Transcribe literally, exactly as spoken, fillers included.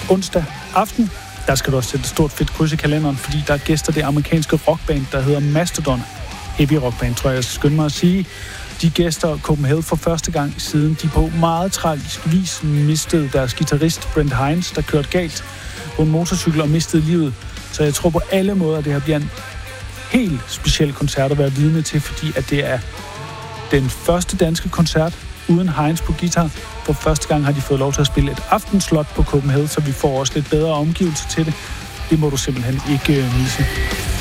onsdag aften. Der skal du også sætte et stort fedt kryds i kalenderen, fordi der er gæster det amerikanske rockband, der hedder Mastodon. Heavy rockband, tror jeg, jeg skal skynde mig at sige. De gæster Copenhagen for første gang siden de på meget tragisk vis mistede deres guitarist Brent Hinds, der kørte galt på en motorcykel og mistede livet. Så jeg tror på alle måder, at det her bliver en helt speciel koncert at være vidne til, fordi at det er den første danske koncert uden Hinds på guitar. For første gang har de fået lov til at spille et aftenslot på Copenhagen, så vi får også lidt bedre omgivelser til det. Det må du simpelthen ikke misse.